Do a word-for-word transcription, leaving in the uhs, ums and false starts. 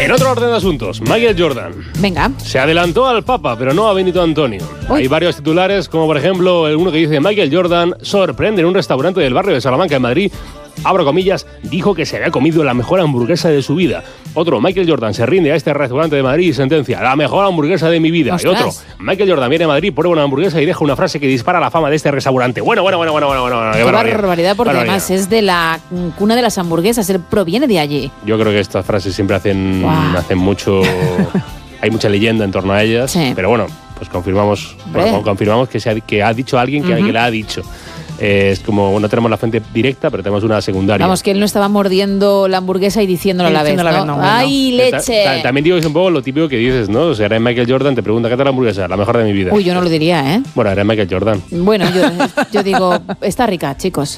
En otro orden de asuntos, Michael Jordan. Venga. Se adelantó al Papa, pero no a Benito Antonio. Uy. Hay varios titulares, como por ejemplo el uno que dice: Michael Jordan sorprende en un restaurante del barrio de Salamanca, en Madrid. Abro comillas, dijo que se había comido la mejor hamburguesa de su vida. Otro, Michael Jordan se rinde a este restaurante de Madrid y sentencia: la mejor hamburguesa de mi vida. ¡Ostras! Y otro, Michael Jordan viene a Madrid, prueba una hamburguesa y deja una frase que dispara la fama de este restaurante. Bueno, bueno, bueno, bueno, bueno, bueno. Qué, qué barbaridad, barbaridad porque barbaridad. Además es de la cuna de las hamburguesas, él proviene de allí. Yo creo que estas frases siempre hacen, wow. hacen mucho... Hay mucha leyenda en torno a ellas, sí. Pero bueno, pues confirmamos, bueno, confirmamos que, se ha, que ha dicho alguien que, uh-huh. que la ha dicho. Eh, es como, no tenemos la fuente directa, pero tenemos una secundaria. Vamos, que él no estaba mordiendo la hamburguesa y diciéndolo a la vez, ¿no? La vez, no, ¡ay, no. leche! Ta, ta, también digo que es un poco lo típico que dices, ¿no? O sea, era Michael Jordan, te pregunta, ¿qué tal la hamburguesa? La mejor de mi vida. Uy, yo no lo diría, ¿eh? Bueno, era Michael Jordan. Bueno, yo, yo digo, está rica, chicos.